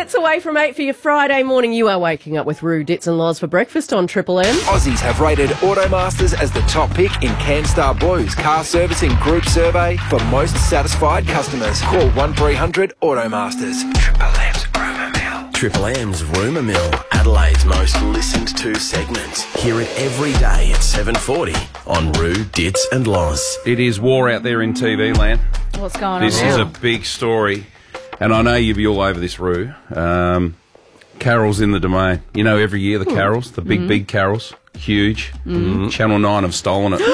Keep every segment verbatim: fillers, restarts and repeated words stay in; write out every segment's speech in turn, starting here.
minutes away from eight for your Friday morning. You are waking up with Roo, Dits and Loz for breakfast on Triple M. Aussies have rated Automasters as the top pick in CanStar Blue's car servicing group survey for most satisfied customers. Call one three hundred Automasters. Triple M's Rumour Mill. Triple M's Rumour Mill, Adelaide's most listened to segment. Hear it every day at seven forty on Roo, Dits and Loz. It is war out there in T V land. What's going This on? is a big story, and I know you'll be all over this, Roo. Um, carols in the Domain. You know, every year the carols, the big, mm. big carols, huge. Mm. Channel nine have stolen it.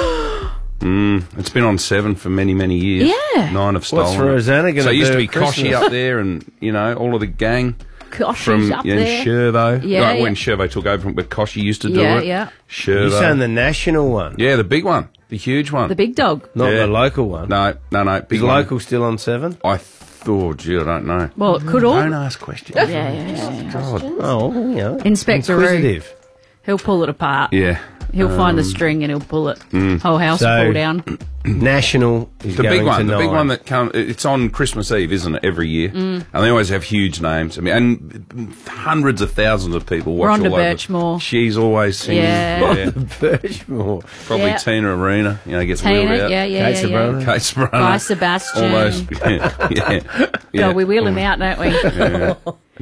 mm. It's been on seven for many, many years. Yeah. Nine have stolen What's it. Rosanna going to do? So it used to be Christmas? Koshy up there, and, you know, all of the gang. Koshy's From up yeah, there. Shervo. Yeah, like yeah. when Shervo took over, but Koshy used to do Yeah, it. yeah. Shervo. You're saying the national one, Yeah, the big one. The huge one. The big dog. not Yeah. the local one. No, no, no. Big Is one. local still on seven? I thought, gee, I don't know. Well, it could all. Don't ask questions. Yeah, yeah, yeah, yeah. God. Oh, you know. Inspector Roo. Inquisitive. He'll pull it apart. Yeah. He'll find the string and he'll pull it. Mm. Whole house So- will fall down. National is The going big one, to the nine. big one that comes, it's on Christmas Eve, isn't it, every year? Mm. And they always have huge names. I mean, and hundreds of thousands of people watch Rhonda all over. Birchmore. She's always singing. Yeah. yeah. Birchmore. Probably Yeah. Tina Arena, you know, gets wheeled Tina, out. yeah, yeah, Kate yeah, yeah. Sabrina. Kate Sobrano. Guy Sebastian. All those, yeah, yeah, yeah. God, we wheel him out, don't we? Yeah.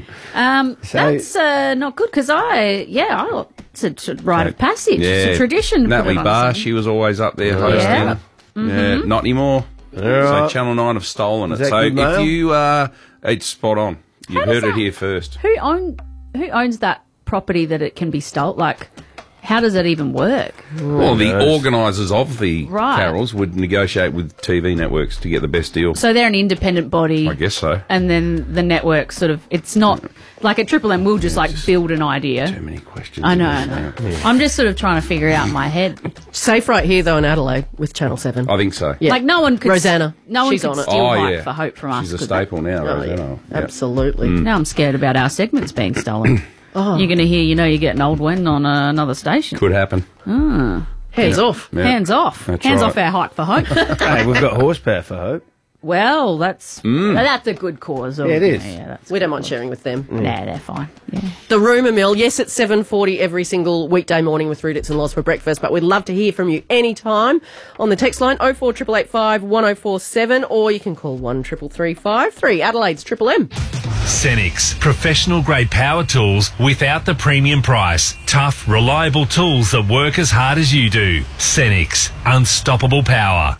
Um, So- that's uh, not good because I, yeah, I, it's a t- rite of passage. It's a tradition. to put Natalie it on Barr, something. she was always up there hosting. Yeah. Yeah, not anymore. So right. Channel nine have stolen Is it. that So good mail? if you, uh, it's spot on. You've How does heard it that- here first. Who own who owns that property that it can be stolen? Like, how does it even work? Well, the knows? organisers of the Right. carols would negotiate with T V networks to get the best deal. So they're an independent body. I guess so. And then the network sort of, it's not like a Triple M will just like build an Too idea. many questions. I know, I know. I'm just sort of trying to figure out in my head. Safe right here, though, in Adelaide with Channel seven. I think so. Yeah. Like no one could. Rosanna, No one she's could on it. steal Oh, Hype yeah. for hope from us. She's a could they? staple now, Oh, yeah. Rosanna. Yeah. Absolutely. Now I'm scared about our segments being stolen. oh. You're going to hear, you know, you're getting old when on uh, another station. Could happen. Hands off. Yeah. Hands off. That's Hands right. off our hype for hope. Hey, we've got horsepower for hope. Well, that's that's a good cause. Yeah, it is. Yeah, yeah, that's We don't mind sharing with them. Nah, they're fine. Yeah. The Rumour Mill, yes, it's seven forty every single weekday morning with Roo, Dits and Loz for breakfast, but we'd love to hear from you anytime on the text line oh four eight eight five, one oh four seven, or you can call one three three five three, Adelaide's Triple M. Cenex, professional grade power tools without the premium price. Tough, reliable tools that work as hard as you do. Cenex, unstoppable power.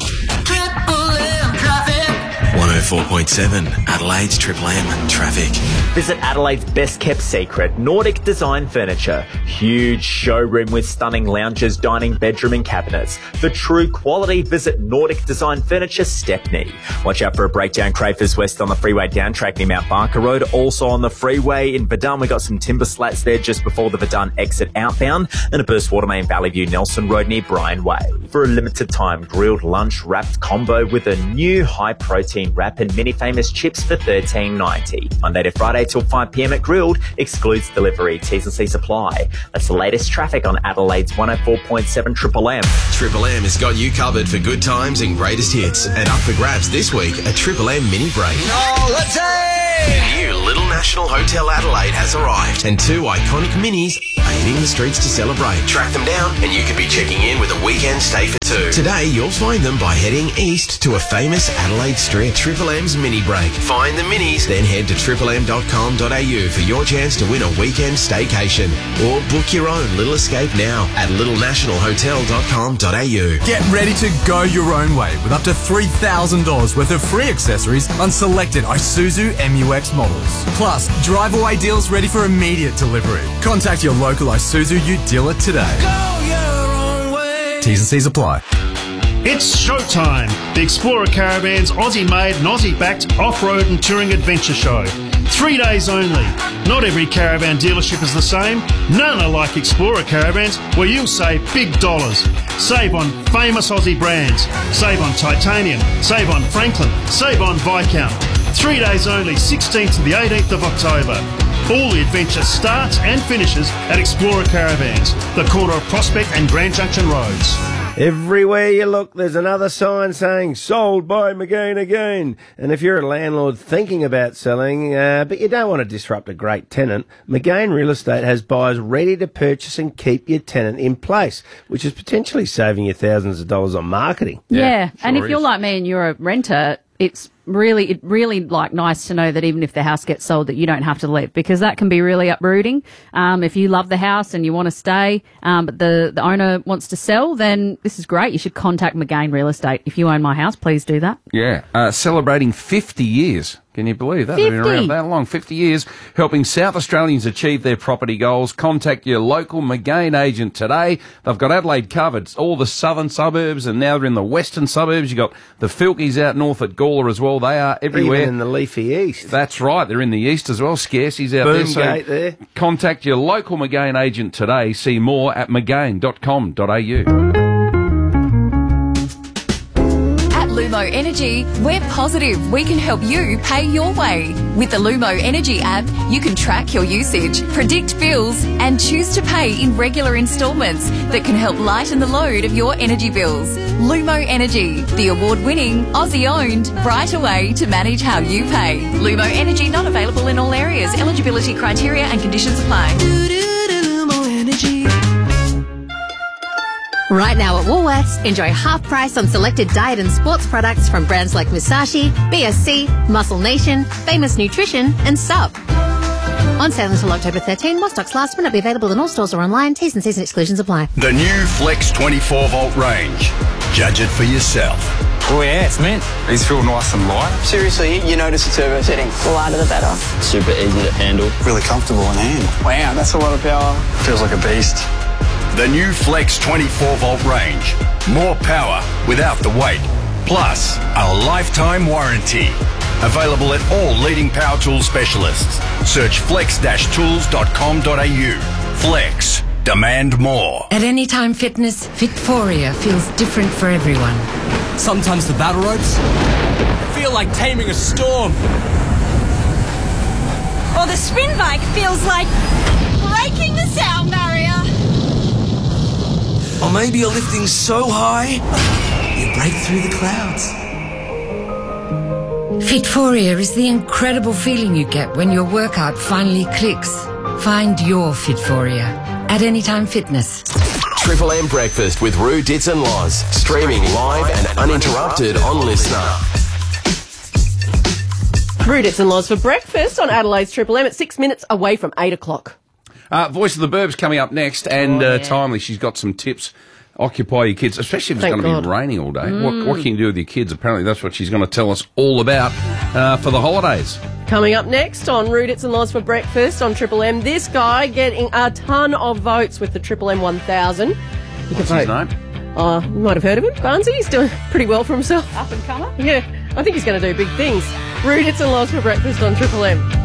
one oh four point seven, Adelaide's Triple M Traffic. Visit Adelaide's best kept secret, Nordic Design Furniture. Huge showroom with stunning lounges, dining, bedroom and cabinets. For true quality, visit Nordic Design Furniture, Stepney. Watch out for a breakdown Crayfors West on the freeway down track near Mount Barker Road. Also on the freeway in Verdun, we got some timber slats there just before the Verdun exit outbound, and a burst water main Valley View Nelson Road near Bryan Way. For a limited time, grilled lunch wrapped combo with a new high protein wrap and mini famous chips for thirteen ninety. Monday to Friday till five p.m. at Grilled, excludes delivery. T's and C's apply. That's the latest traffic on Adelaide's one oh four point seven Triple M. Triple M has got you covered for good times and greatest hits. And up for grabs this week, a Triple M mini break. The new Little National Hotel Adelaide has arrived, and two iconic minis are hitting the streets to celebrate. Track them down, and you could be checking in with a weekend stay for two. Today, you'll find them by heading east to a famous Adelaide street. Triple M's mini break. Find the minis, then head to triple m dot com dot a u for your chance to win a weekend staycation. Or book your own little escape now at little national hotel dot com dot a u. Get ready to go your own way with up to three thousand dollars worth of free accessories on selected Isuzu M U X models. Plus, drive-away deals ready for immediate delivery. Contact your local Isuzu Ute dealer today. Go your own way. T's and C's apply. It's showtime! The Explorer Caravan's Aussie-made and Aussie-backed off-road and touring adventure show. Three days only. Not every caravan dealership is the same. None are like Explorer Caravans, where you'll save big dollars. Save on famous Aussie brands. Save on Titanium. Save on Franklin. Save on Viscount. Three days only, sixteenth to the eighteenth of October. All the adventure starts and finishes at Explorer Caravans, the corner of Prospect and Grand Junction Roads. Everywhere you look, there's another sign saying sold by McGain again. And if you're a landlord thinking about selling, uh, but you don't want to disrupt a great tenant, McGain Real Estate has buyers ready to purchase and keep your tenant in place, which is potentially saving you thousands of dollars on marketing. Yeah, Yeah, and sure if you're is. like me and you're a renter, it's really, it really like nice to know that even if the house gets sold, that you don't have to leave, because that can be really uprooting. Um, if you love the house and you want to stay, um, but the, the owner wants to sell, then this is great. You should contact McGain Real Estate. If you own my house, please do that. Yeah, uh, celebrating fifty years. Can you believe that? They've been fifty around that long. fifty years, helping South Australians achieve their property goals. Contact your local McGain agent today. They've got Adelaide covered. It's all the southern suburbs, and now they're in the western suburbs. You've got the Filkies out north at Gawler as well. They are everywhere. Even in the leafy east. That's right. They're in the east as well. Scarcey's out there. So Boomgate there. contact your local McGain agent today. See more at mcgain dot com dot a u. At Lumo Energy, we're positive we can help you pay your way. With the Lumo Energy app, you can track your usage, predict bills, and choose to pay in regular instalments that can help lighten the load of your energy bills. Lumo Energy, the award-winning, Aussie-owned, right away to manage how you pay. Lumo Energy not available in all areas. Eligibility criteria and conditions apply. Right now at Woolworths, enjoy half price on selected diet and sports products from brands like Musashi, B S C, Muscle Nation, Famous Nutrition and Sub. On sale until October thirteenth, more stocks last, will not be available in all stores or online. T's and C's and exclusions apply. The new Flex twenty-four volt range. Judge it for yourself. Oh yeah, it's mint. These feel nice and light. Seriously, you notice the turbo settings. The lighter the better. Super easy to handle. Really comfortable in hand. Wow, that's a lot of power. Feels like a beast. The new Flex twenty-four volt range. More power without the weight. Plus, a lifetime warranty. Available at all leading power tool specialists. Search flex tools dot com dot a u. Flex. Demand more. At Anytime Fitness, Fitforia feels different for everyone. Sometimes the battle ropes feel like taming a storm. Or the spin bike feels like breaking the sound barrier. Or maybe you're lifting so high, you break through the clouds. Fitforia is the incredible feeling you get when your workout finally clicks. Find your Fitforia at Anytime Fitness. Triple M Breakfast with Roo, Dits and Loz. Streaming live and uninterrupted on Listener. Rudits and Loz for breakfast on Adelaide's Triple M at six minutes away from eight o'clock. Uh, Voice of the Burbs coming up next, and Oh, uh, yeah. Timely, she's got some tips. Occupy your kids, especially if it's Thank going to God. be raining all day. Mm. What, what can you do with your kids? Apparently, that's what she's going to tell us all about uh, for the holidays. Coming up next on Rudits and Loz for breakfast on Triple M, this guy getting a ton of votes with the Triple M one thousand. You can What's vote. his name? Uh, you might have heard of him, Barnsey. He's doing pretty well for himself. Up and comer? Yeah, I think he's going to do big things. Rudits and Loz for breakfast on Triple M.